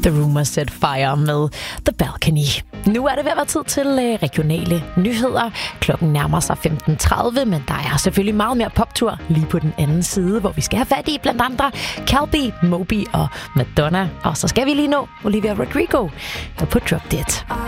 The Rumors Set Fire med The Balcony. Nu er det ved at være tid til regionale nyheder. Klokken nærmer sig 15:30, men der er selvfølgelig meget mere poptur lige på den anden side, hvor vi skal have fat i blandt andre Calbi, Moby og Madonna. Og så skal vi lige nå Olivia Rodrigo på Drop Dead.